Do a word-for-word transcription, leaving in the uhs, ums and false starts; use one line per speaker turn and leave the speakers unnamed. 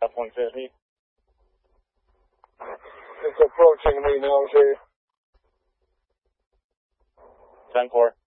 F one fifty.
It's approaching me now, Jay.
ten four.